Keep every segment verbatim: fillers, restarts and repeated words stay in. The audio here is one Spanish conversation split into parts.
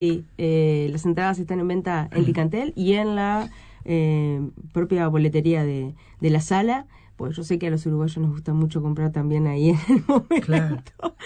Y, eh, las entradas están en venta en Picantel y en la eh, propia boletería de, de la sala, pues yo sé que a los uruguayos nos gusta mucho comprar también ahí en el momento, claro.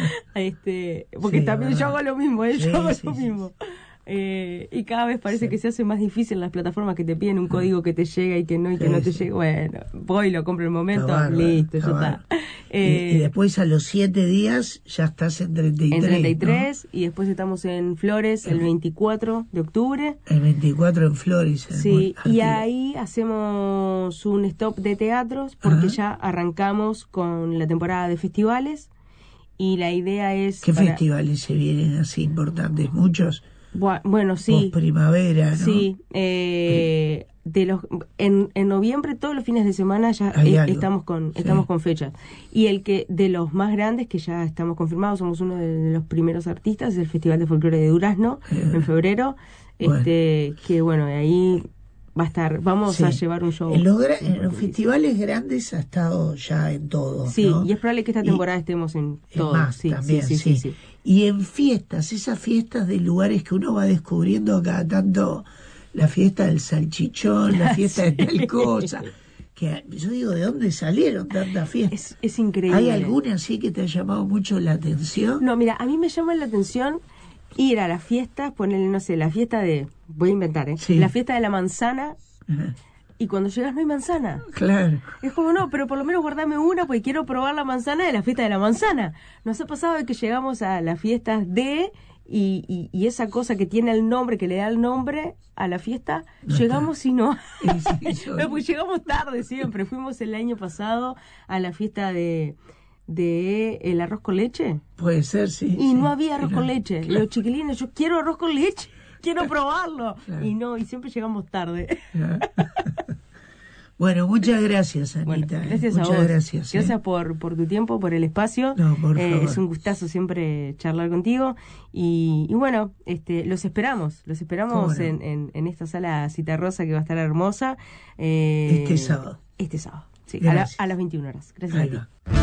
este, porque sí, también yo hago lo mismo, ¿eh? yo sí, hago sí, lo mismo. Sí. Eh, y cada vez parece sí. que se hace más difícil las plataformas que te piden un código que te llega y que no y que sí, no te sí. llega. Bueno, voy, lo compro en el momento, está listo, ya está. Eh, y, y después a los siete días ya estás en treinta y tres. En treinta y tres, ¿no? Y después estamos en Flores el veinticuatro de octubre. El veinticuatro en Flores. Sí, y ahí hacemos un stop de teatros porque Ajá. ya arrancamos con la temporada de festivales y la idea es... ¿Qué para... festivales se vienen así importantes? ¿Muchos? Bueno, sí. Post primavera, ¿no? Sí. Eh, de los en, en noviembre todos los fines de semana ya eh, estamos con sí. estamos con fechas. Y el que de los más grandes que ya estamos confirmados, somos uno de los primeros artistas, es el Festival de Folclore de Durazno eh, en febrero. Bueno. Este que bueno, de ahí va a estar, vamos sí. a llevar un show. En los, gra- en los festivales grandes ha estado ya en todo. Sí, ¿no? Y es probable que esta temporada y estemos en todo. Más sí, también, sí, sí, sí, sí, sí. Y en fiestas, esas fiestas de lugares que uno va descubriendo cada tanto, la fiesta del salchichón, la fiesta sí. de tal cosa. Que yo digo, ¿de dónde salieron tantas fiestas? Es, es increíble. ¿Hay alguna así que te ha llamado mucho la atención? No, mira, a mí me llama la atención ir a las fiestas, ponerle, no sé, la fiesta de, voy a inventar, ¿eh? Sí. La fiesta de la manzana, Ajá. y cuando llegas no hay manzana. Claro. Es como, no, pero por lo menos guardame una, porque quiero probar la manzana de la fiesta de la manzana. Nos ha pasado de que llegamos a las fiestas de, y, y, y esa cosa que tiene el nombre, que le da el nombre a la fiesta, no llegamos está. y no. Sí, sí, no, pues llegamos tarde siempre. Fuimos el año pasado a la fiesta de... de el arroz con leche. Puede ser, sí. Y sí, no había arroz claro, con leche. Claro. Los chiquilines, yo quiero arroz con leche, quiero probarlo. Claro. Y no, y siempre llegamos tarde. Claro. Bueno, muchas gracias, Anita. Bueno, gracias muchas a vos. Gracias, gracias ¿eh? por, por tu tiempo, por el espacio. No, por eh, favor. Es un gustazo siempre charlar contigo. Y, y bueno, este, los esperamos. Los esperamos no? en, en, en esta sala Citarrosa que va a estar hermosa. Eh, este sábado. Este sábado, sí, a, la, a las veintiuna horas. Gracias Ahí a ti. Va.